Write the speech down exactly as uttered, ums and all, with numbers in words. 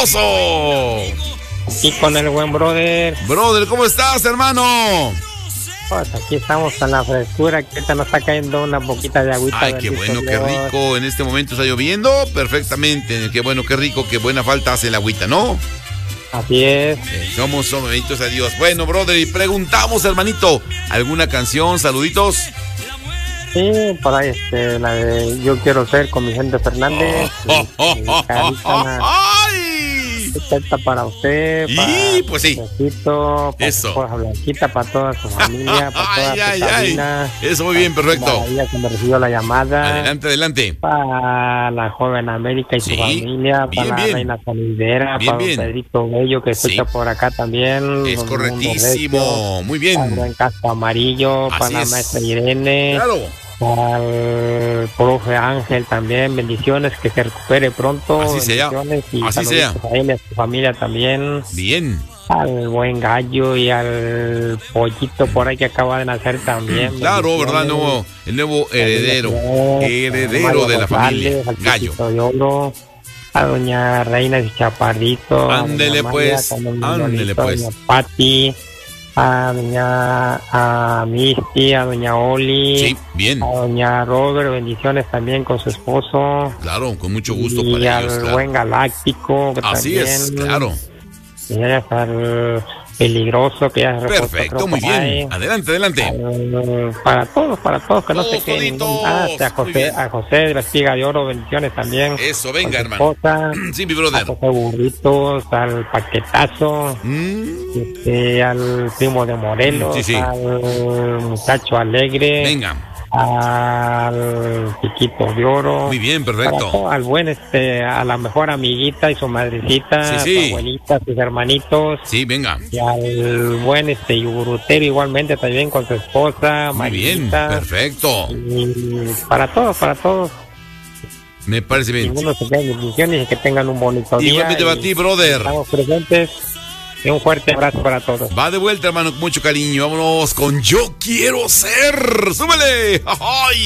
gustoso. Y con el buen brother. Brother, ¿cómo estás, hermano? Pues aquí estamos con la frescura, que ahorita nos está cayendo una poquita de agüita. Ay, qué bueno, qué rico. En este momento está lloviendo perfectamente. Qué bueno, qué rico, qué buena falta hace el agüita, ¿no? Así es. Eh, somos, somos, benditos a Dios. Bueno, brother, y preguntamos, hermanito, ¿alguna canción, saluditos? Sí, por ahí, este, la de Yo Quiero Ser con Vicente Fernández. Oh, oh, y, oh, y oh, oh, ¡ay! Esta para usted, Y, para pues sí. Besito, para Eso. su esposa Blanquita, para toda su familia, para toda Ay, su ay, cabina. ay. Eso, muy bien, perfecto. Maravilla que me recibió la llamada. Adelante, adelante. Para la joven América y Sí, su familia, bien, para bien. la reina sonidera, Bien, para bien. Pedrito Bello que escucha Sí. por acá también. Es Don correctísimo. Mundo Muy Recio, Para el bien. buen Casco Amarillo, Así para la es. maestra Irene, Claro. para el profe Ángel también. Bendiciones, que se recupere pronto. Así sea. Bendiciones y Así saluditos sea. a él y a su familia también. Bien. Al buen gallo y al pollito por ahí que acaba de nacer también. Claro, ¿verdad? Nuevo, el nuevo heredero. Heredero de la familia. Al Gallo. Chiquito de Oro, a doña Reina y Chaparrito. a doña Ándele, Amalia, pues, a doña ándele, Lolita, a pues. doña Pati, a doña a Misty, a doña Oli, Sí, bien. a doña Robert, bendiciones también con su esposo. Claro, con mucho gusto Y para al ellos, claro. buen Galáctico, que Así también, es, claro. y ya al Peligroso, que ya se reportó, Perfecto, creo, muy por ahí. bien. Adelante, adelante. Al- para todos, para todos, que no Todos, se queden toditos. ningún- ah, hasta a Muy José, bien. a José de la Espiga de Oro, bendiciones también. Eso, con venga, su hermano. esposa, Sí, mi a brother. José Burritos, al Paquetazo, Mm, este, al primo de Morelos, Sí, sí. al muchacho alegre, venga. al Piquito de Oro. Muy bien, Para perfecto. todo, al buen, este, a la mejor amiguita y su madrecita, Sí, sí. su abuelita, sus hermanitos. Sí, venga. Y al buen este yogurutero igualmente también con su esposa, Muy bien, Marita. perfecto. Y para todos, para todos. Me parece bien. Ninguno se quede en bendiciones y que tengan un bonito día. Igualmente para y ti, brother. Estamos presentes. Y un fuerte abrazo para todos. Va de vuelta, hermano, con mucho cariño. Vámonos con Yo Quiero Ser. ¡Súbele! ¡Ay!